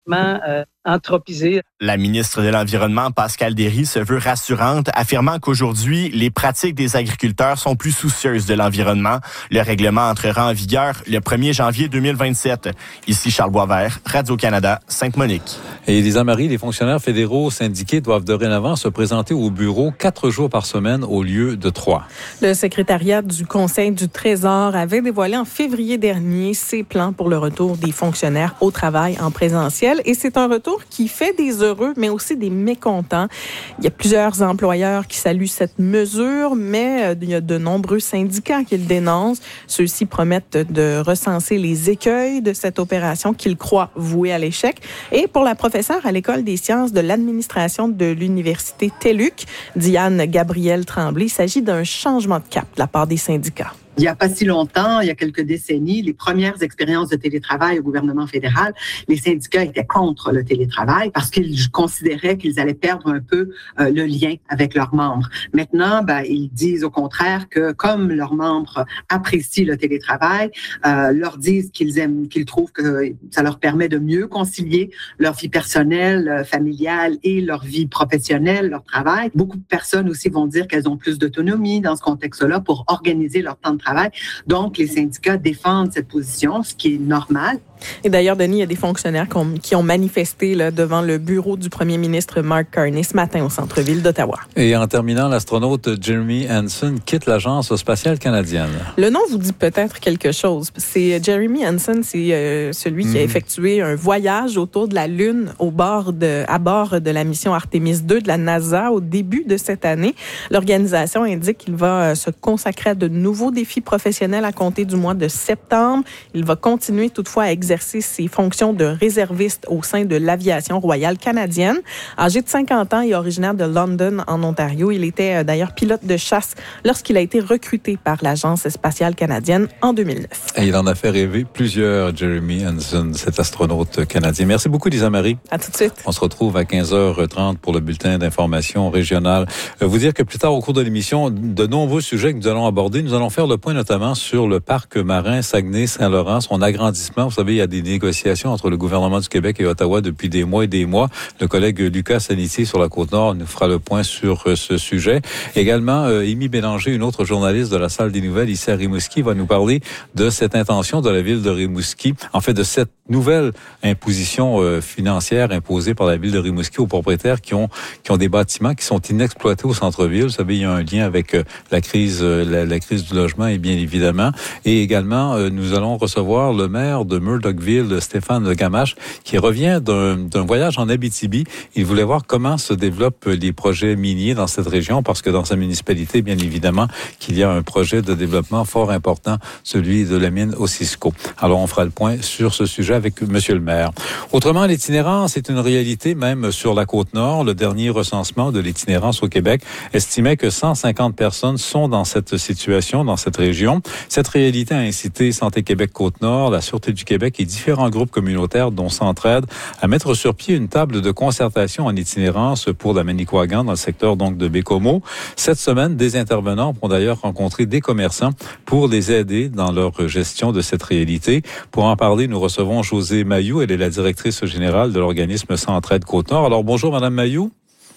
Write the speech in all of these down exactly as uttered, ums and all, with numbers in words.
Euh, anthropisé. La ministre de l'Environnement, Pascale Derry, se veut rassurante, affirmant qu'aujourd'hui, les pratiques des agriculteurs sont plus soucieuses de l'environnement. Le règlement entrera en vigueur le premier janvier deux mille vingt-sept. Ici Charles Boisvert, Radio-Canada, Sainte-Monique. Et Elisa Marie, les fonctionnaires fédéraux syndiqués doivent dorénavant se présenter au bureau quatre jours par semaine au lieu de trois. Le secrétariat du Conseil du Trésor avait dévoilé en février dernier ses plans pour le retour des fonctionnaires au travail en présentiel. Et c'est un retour qui fait des heureux, mais aussi des mécontents. Il y a plusieurs employeurs qui saluent cette mesure, mais il y a de nombreux syndicats qui le dénoncent. Ceux-ci promettent de recenser les écueils de cette opération qu'ils croient vouée à l'échec. Et pour la professeure à l'École des sciences de l'administration de l'Université T E L U C, Diane Gabrielle Tremblay, il s'agit d'un changement de cap de la part des syndicats. Il n'y a pas si longtemps, il y a quelques décennies, les premières expériences de télétravail au gouvernement fédéral, les syndicats étaient contre le télétravail parce qu'ils considéraient qu'ils allaient perdre un peu euh, le lien avec leurs membres. Maintenant, ben, ils disent au contraire que comme leurs membres apprécient le télétravail, euh, leur disent qu'ils aiment, qu'ils trouvent que ça leur permet de mieux concilier leur vie personnelle, euh, familiale et leur vie professionnelle, leur travail. Beaucoup de personnes aussi vont dire qu'elles ont plus d'autonomie dans ce contexte-là pour organiser leur temps de travail. Donc, les syndicats défendent cette position, ce qui est normal. Et d'ailleurs, Denis, il y a des fonctionnaires qui ont manifesté là, devant le bureau du premier ministre Mark Carney ce matin au centre-ville d'Ottawa. Et en terminant, l'astronaute Jeremy Hansen quitte l'Agence spatiale canadienne. Le nom vous dit peut-être quelque chose. C'est Jeremy Hansen, c'est euh, celui mmh. qui a effectué un voyage autour de la Lune au bord de, à bord de la mission Artemis deux de la NASA au début de cette année. L'organisation indique qu'il va se consacrer à de nouveaux défis professionnels à compter du mois de septembre. Il va continuer toutefois à exercer ses fonctions de réserviste au sein de l'aviation royale canadienne. Âgé de cinquante ans et originaire de London, en Ontario, il était d'ailleurs pilote de chasse lorsqu'il a été recruté par l'Agence spatiale canadienne en deux mille neuf. Et il en a fait rêver plusieurs, Jeremy Hansen, cet astronaute canadien. Merci beaucoup, Lisa Marie. À tout de suite. On se retrouve à quinze heures trente pour le bulletin d'information régionale. Vous dire que plus tard au cours de l'émission, de nombreux sujets que nous allons aborder. Nous allons faire le point notamment sur le parc marin Saguenay-Saint-Laurent, son agrandissement. Vous savez, il y a des négociations entre le gouvernement du Québec et Ottawa depuis des mois et des mois. Le collègue Lucas Sanitier sur la Côte-Nord nous fera le point sur ce sujet. Également, euh, Amy Bélanger, une autre journaliste de la Salle des Nouvelles ici à Rimouski, va nous parler de cette intention de la ville de Rimouski, en fait de cette nouvelle imposition euh, financière imposée par la ville de Rimouski aux propriétaires qui ont qui ont des bâtiments qui sont inexploités au centre-ville. Vous savez, il y a un lien avec euh, la crise euh, la, la crise du logement et bien évidemment. Et également, euh, nous allons recevoir le maire de Murdochville, Stéphane Gamache, qui revient d'un, d'un voyage en Abitibi. Il voulait voir comment se développent les projets miniers dans cette région, parce que dans sa municipalité, bien évidemment, qu'il y a un projet de développement fort important, celui de la mine Osisko. Alors, on fera le point sur ce sujet avec Monsieur le maire. Autrement, l'itinérance est une réalité même sur la Côte-Nord. Le dernier recensement de l'itinérance au Québec estimait que cent cinquante personnes sont dans cette situation, dans cette région. Cette réalité a incité Santé Québec Côte-Nord, la Sûreté du Québec et différents groupes communautaires, dont Centraide, à mettre sur pied une table de concertation en itinérance pour la Manicouagan dans le secteur donc de Bécomo. Cette semaine, des intervenants vont d'ailleurs rencontrer des commerçants pour les aider dans leur gestion de cette réalité. Pour en parler, nous recevons Josée Mailloux. Elle est la directrice générale de l'organisme Centraide Côte-Nord. Alors bonjour Madame Mailloux.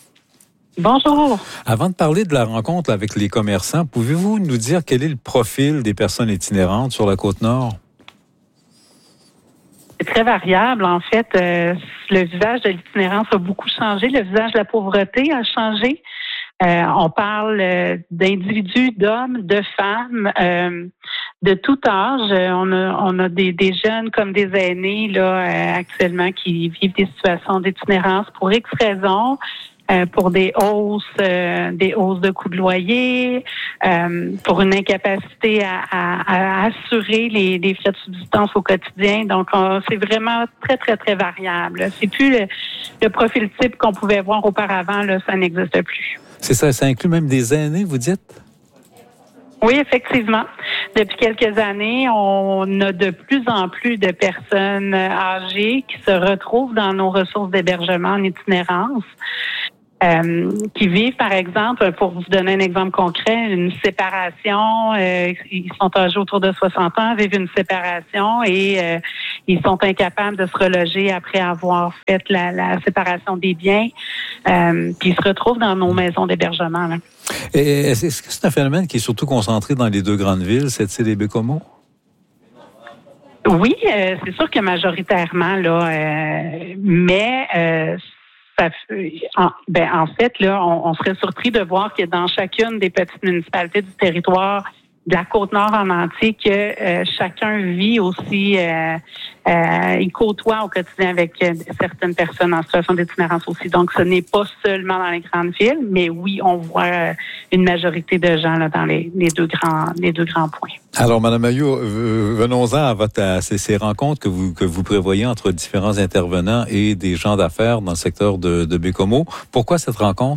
Bonjour. Avant de parler de la rencontre avec les commerçants, pouvez-vous nous dire quel est le profil des personnes itinérantes sur la Côte-Nord? C'est très variable. En fait, euh, le visage de l'itinérance a beaucoup changé. Le visage de la pauvreté a changé. Euh, on parle euh, d'individus, d'hommes, de femmes, euh, de tout âge. Euh, on a, on a des, des jeunes comme des aînés là euh, actuellement qui vivent des situations d'itinérance pour X raisons. Euh, pour des hausses, euh, des hausses de coûts de loyer, euh, pour une incapacité à, à, à assurer les, les frais de subsistance au quotidien. Donc, on, c'est vraiment très, très, très variable. C'est plus le, le profil type qu'on pouvait voir auparavant, là, ça n'existe plus. C'est ça, ça inclut même des aînés, vous dites? Oui, effectivement. Depuis quelques années, on a de plus en plus de personnes âgées qui se retrouvent dans nos ressources d'hébergement en itinérance. euh, qui vivent, par exemple, pour vous donner un exemple concret, une séparation. Euh, ils sont âgés autour de soixante ans, vivent une séparation et euh, ils sont incapables de se reloger après avoir fait la, la séparation des biens. Euh, puis ils se retrouvent dans nos maisons d'hébergement. Là. Et est-ce que c'est un phénomène qui est surtout concentré dans les deux grandes villes, Sept-Îles et Baie-Comeau? Oui, euh, c'est sûr que majoritairement, là, euh, mais euh, ça, en, ben, en fait, là, on, on serait surpris de voir que dans chacune des petites municipalités du territoire de la Côte-Nord en entier, que euh, chacun vit aussi, euh, euh, il côtoie au quotidien avec euh, certaines personnes en situation d'itinérance aussi. Donc, ce n'est pas seulement dans les grandes villes, mais oui, on voit euh, une majorité de gens là dans les, les deux grands, les deux grands points. Alors, Madame Mailloux, venons-en à, votre, à ces, ces rencontres que vous que vous prévoyez entre différents intervenants et des gens d'affaires dans le secteur de, de Baie-Comeau. Pourquoi cette rencontre?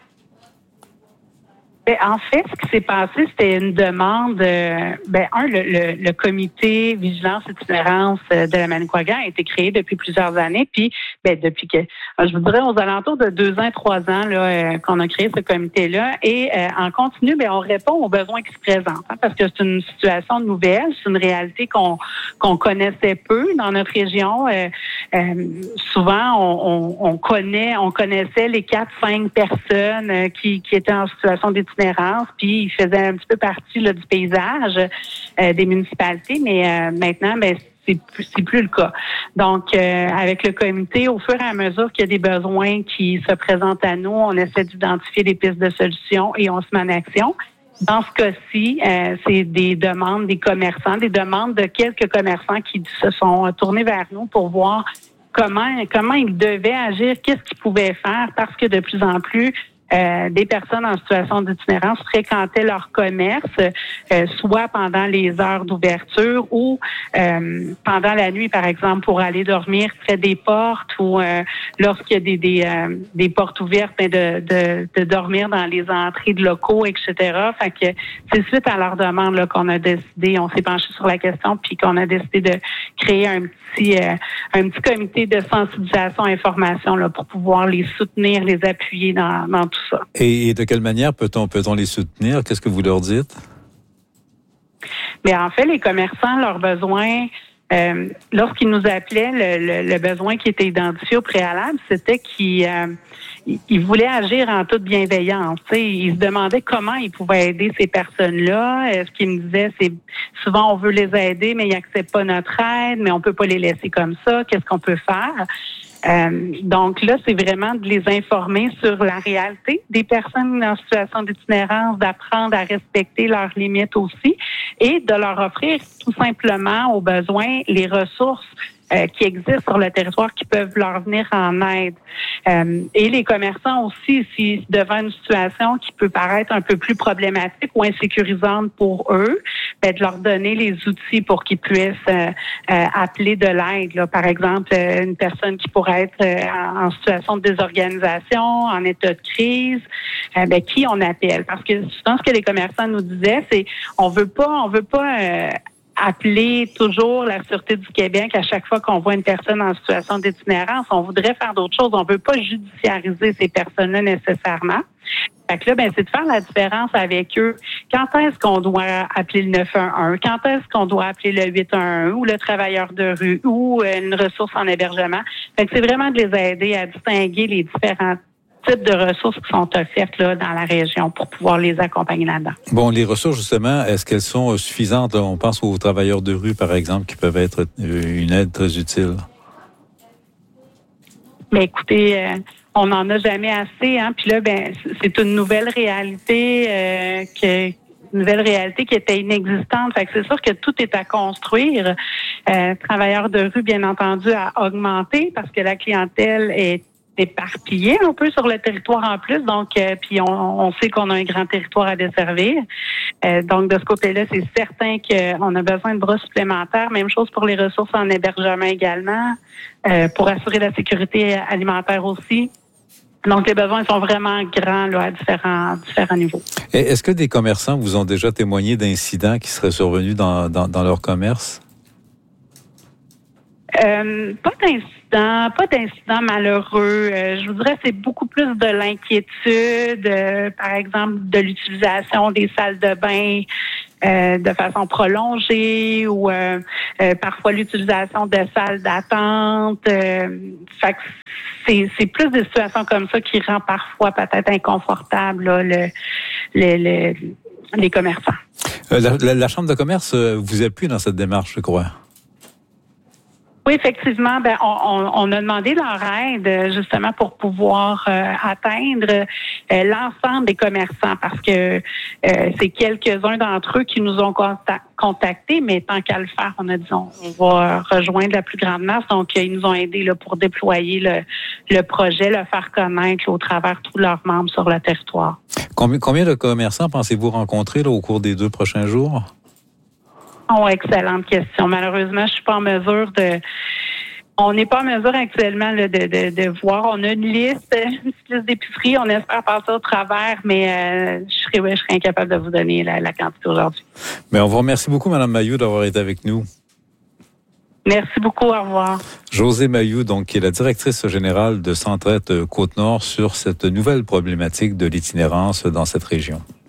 Ben, en fait, ce qui s'est passé, c'était une demande. Euh, ben, un, le, le, le comité vigilance itinérance de la Manicouagan a été créé depuis plusieurs années. Puis, ben, depuis que, je vous dirais, aux alentours de deux ans, trois ans, là, euh, qu'on a créé ce comité-là. Et euh, en continu, ben, on répond aux besoins qui se présentent, hein, parce que c'est une situation nouvelle, c'est une réalité qu'on qu'on connaissait peu dans notre région. Euh, euh, souvent, on, on, on connaît, on connaissait les quatre, cinq personnes euh, qui, qui étaient en situation d'itinérance. Puis ils faisaient un petit peu partie là, du paysage euh, des municipalités, mais euh, maintenant, ben c'est plus, c'est plus le cas. Donc, euh, avec le comité, au fur et à mesure qu'il y a des besoins qui se présentent à nous, on essaie d'identifier des pistes de solutions et on se met en action. Dans ce cas-ci, euh, c'est des demandes des commerçants, des demandes de quelques commerçants qui se sont tournés vers nous pour voir comment comment ils devaient agir, qu'est-ce qu'ils pouvaient faire, parce que de plus en plus, Euh, des personnes en situation d'itinérance fréquentaient leur commerce, euh, soit pendant les heures d'ouverture ou euh, pendant la nuit, par exemple, pour aller dormir près des portes ou euh, lorsqu'il y a des des, euh, des portes ouvertes, ben de, de, de dormir dans les entrées de locaux, et cetera. Fait que c'est suite à leur demande là, qu'on a décidé, on s'est penché sur la question, puis qu'on a décidé de créer un petit euh, un petit comité de sensibilisation, information là, pour pouvoir les soutenir, les appuyer dans, dans tout ça. Et de quelle manière peut-on peut-on les soutenir? Qu'est-ce que vous leur dites? Mais en fait, les commerçants, leurs besoins, euh, lorsqu'ils nous appelaient, le, le, le besoin qui était identifié au préalable, c'était qu'ils euh, ils voulaient agir en toute bienveillance. T'sais, ils se demandaient comment ils pouvaient aider ces personnes-là. Ce qu'ils me disaient, c'est souvent on veut les aider, mais ils n'acceptent pas notre aide, mais on peut pas les laisser comme ça. Qu'est-ce qu'on peut faire? Euh, donc là, c'est vraiment de les informer sur la réalité des personnes en situation d'itinérance, d'apprendre à respecter leurs limites aussi et de leur offrir tout simplement aux besoins les ressources euh, qui existent sur le territoire qui peuvent leur venir en aide. Euh, et les commerçants aussi, si devant une situation qui peut paraître un peu plus problématique ou insécurisante pour eux, ben, de leur donner les outils pour qu'ils puissent euh, euh, appeler de l'aide. Là. Par exemple, euh, une personne qui pourrait être euh, en situation de désorganisation, en état de crise, euh, ben, qui on appelle? Parce que souvent, ce que les commerçants nous disaient, c'est on veut pas, on veut pas euh, appeler toujours la Sûreté du Québec à chaque fois qu'on voit une personne en situation d'itinérance. On voudrait faire d'autres choses. On veut pas judiciariser ces personnes-là nécessairement. Fait que là, ben, c'est de faire la différence avec eux. Quand est-ce qu'on doit appeler le neuf un un? Quand est-ce qu'on doit appeler le huit un un ou le travailleur de rue ou une ressource en hébergement? Fait que c'est vraiment de les aider à distinguer les différents types de ressources qui sont offertes là, dans la région pour pouvoir les accompagner là-dedans. Bon, les ressources, justement, est-ce qu'elles sont suffisantes? On pense aux travailleurs de rue, par exemple, qui peuvent être une aide très utile. Mais écoutez, euh, on n'en a jamais assez, hein. Puis là, ben, c'est une nouvelle réalité euh, que une nouvelle réalité qui était inexistante. Fait que c'est sûr que tout est à construire. Euh, travailleurs de rue, bien entendu, à augmenter parce que la clientèle est éparpillé un peu sur le territoire en plus, donc euh, puis on, on sait qu'on a un grand territoire à desservir. Euh, donc de ce côté-là, c'est certain qu'on a besoin de bras supplémentaires. Même chose pour les ressources en hébergement également, euh, pour assurer la sécurité alimentaire aussi. Donc les besoins sont vraiment grands là, à différents différents niveaux. Et est-ce que des commerçants vous ont déjà témoigné d'incidents qui seraient survenus dans dans, dans leur commerce? Euh, pas d'incident, pas d'incident malheureux. Euh, je vous dirais c'est beaucoup plus de l'inquiétude, euh, par exemple de l'utilisation des salles de bain euh, de façon prolongée ou euh, euh, parfois l'utilisation de salles d'attente. Euh, fait que c'est, c'est plus des situations comme ça qui rend parfois peut-être inconfortable là, le, le, le, les commerçants. Euh, la, la, la Chambre de commerce euh, vous appuie dans cette démarche, je crois. Oui, effectivement, ben on, on, on a demandé leur aide justement pour pouvoir euh, atteindre euh, l'ensemble des commerçants parce que euh, c'est quelques-uns d'entre eux qui nous ont contactés, mais tant qu'à le faire, on a dit on, on va rejoindre la plus grande masse. Donc, ils nous ont aidés là, pour déployer le, le projet, le faire connaître là, au travers tous leurs membres sur le territoire. Combien, combien de commerçants pensez-vous rencontrer là, au cours des deux prochains jours? Oh, excellente question. Malheureusement, je suis pas en mesure de. On n'est pas en mesure actuellement là, de, de, de voir. On a une liste, une liste d'épicerie. On espère passer au travers, mais euh, je serais, je serais incapable de vous donner la, la quantité aujourd'hui. Mais on vous remercie beaucoup, Mme Mailloux, d'avoir été avec nous. Merci beaucoup. Au revoir. Josée Mailloux, donc, qui est la directrice générale de Centraide Côte-Nord sur cette nouvelle problématique de l'itinérance dans cette région.